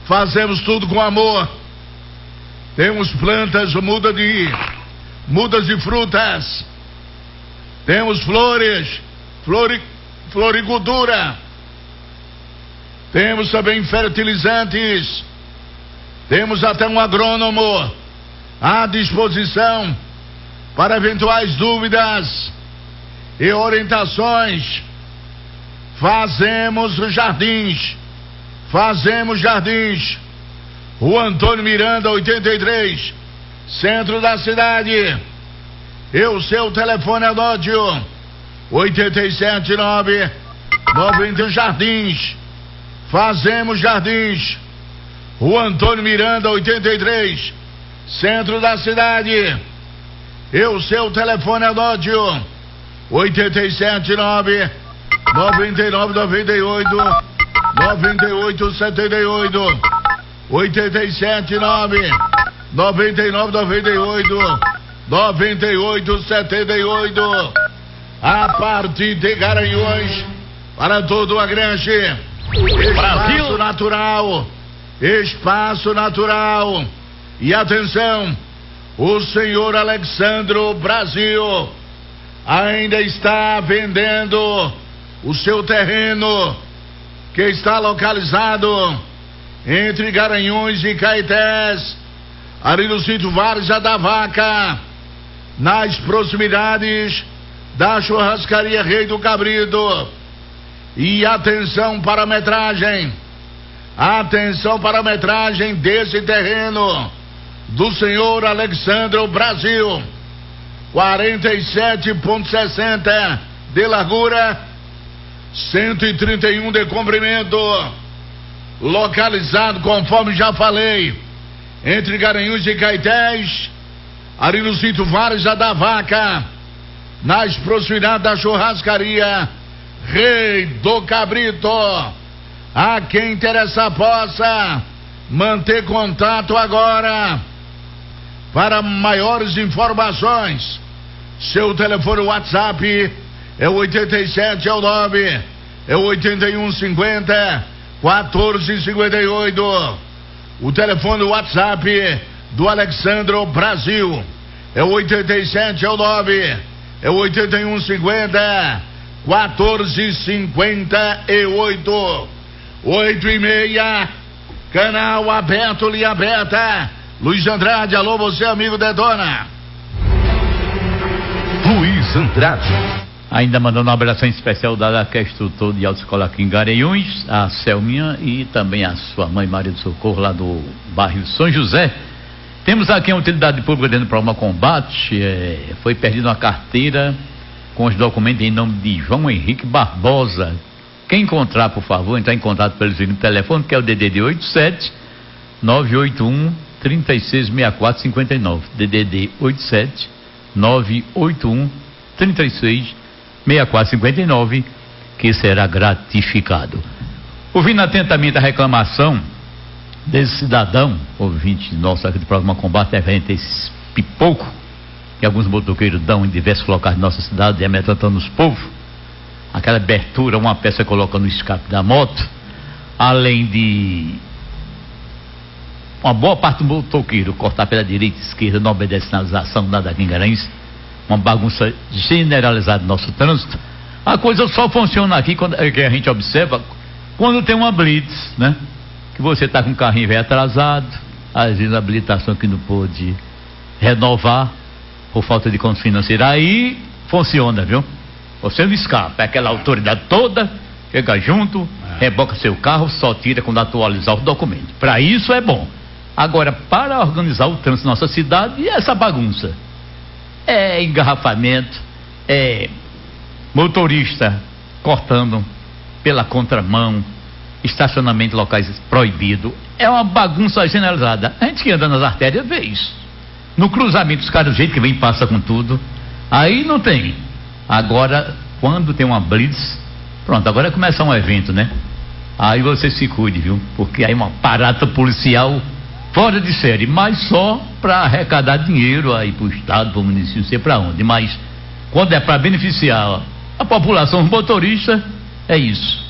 fazemos tudo com amor. Temos plantas, mudas de frutas. Temos floricultura. Temos também fertilizantes. Temos até um agrônomo à disposição para eventuais dúvidas e orientações. Fazemos jardins. Rua Antônio Miranda, 83, centro da cidade. E o seu telefone anote: 879-90 Jardins. Fazemos jardins. Rua Antônio Miranda, 83, centro da cidade. E o seu telefone anote: 879-9998 9878. 879-9998 9878. A partir de Garanhuns para todo o Agreste. Espaço natural. E atenção, o senhor Alexandro Brasil ainda está vendendo o seu terreno, que está localizado entre Garanhuns e Caetés, ali no sítio Várzea da Vaca, nas proximidades da churrascaria Rei do Cabrito. E atenção para a metragem desse terreno do senhor Alexandro Brasil: 47,60 de largura, 131 de comprimento, localizado, conforme já falei, entre Garanhuns e Caetés, ali no sítio Várzea da Vaca, nas proximidades da churrascaria Rei do Cabrito. A quem interessa possa manter contato agora para maiores informações. Seu telefone WhatsApp é o 87, é o 9, é o 8150 1458. O telefone WhatsApp do Alexandro Brasil é o 87, é o 9, é o 8150 1458. 8h30, canal aberto, linha aberta. Luiz Andrade, alô, você amigo Dedona. Luiz Andrade. Ainda mandando um abração especial da que é instrutor de autoescola aqui em Garanhuns, a Selminha, e também a sua mãe Maria do Socorro, lá do bairro São José. Temos aqui a utilidade pública dentro do programa Combate. Foi perdida uma carteira com os documentos em nome de João Henrique Barbosa. Quem encontrar, por favor, entrar em contato pelo seguinte telefone, que é o DDD 87 981 3664 59. DDD 87 981 3664 59, que será gratificado. Ouvindo atentamente a reclamação desse cidadão, ouvinte nosso aqui do programa Combate, esse pipoco que alguns motoqueiros dão em diversos locais de nossa cidade, amedrontando os povos, aquela abertura, uma peça coloca no escape da moto, além de uma boa parte do motoqueiro cortar pela direita e esquerda, não obedece sinalização, nada aqui em Garanhuns, uma bagunça generalizada no nosso trânsito. A coisa só funciona aqui quando que a gente observa quando tem uma blitz, né? Que você está com o carrinho velho atrasado, às vezes a habilitação que não pôde renovar por falta de condição financeira, aí funciona, viu? Você não escapa, é aquela autoridade toda, chega junto, reboca seu carro, só tira quando atualizar os documentos. Para isso é bom. Agora, para organizar o trânsito na nossa cidade, e essa bagunça? É engarrafamento, é motorista cortando pela contramão, estacionamento em locais proibido, é uma bagunça generalizada. A gente que anda nas artérias vê isso. No cruzamento, os caras do jeito que vem passa com tudo, aí não tem. Agora, quando tem uma blitz, pronto, agora começa um evento, né? Aí você se cuide, viu? Porque aí uma parada policial fora de série, mas só para arrecadar dinheiro aí pro estado, pro município, não sei para onde. Mas quando é para beneficiar a população motorista, é isso.